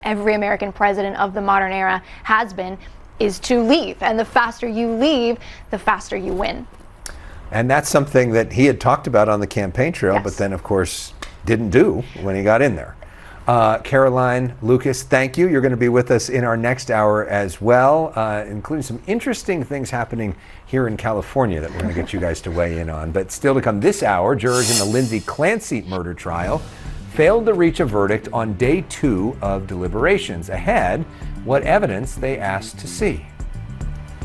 every American president of the modern era has been, is to leave. And the faster you leave, the faster you win. And that's something that he had talked about on the campaign trail, Yes. but then, of course, didn't do when he got in there. Caroline Lucas, thank you. You're going to be with us in our next hour as well, including some interesting things happening here in California that we're going to get you guys to weigh in on. But still to come this hour, jurors in the Lindsay Clancy murder trial failed to reach a verdict on day 2 of deliberations. Ahead, what evidence they asked to see.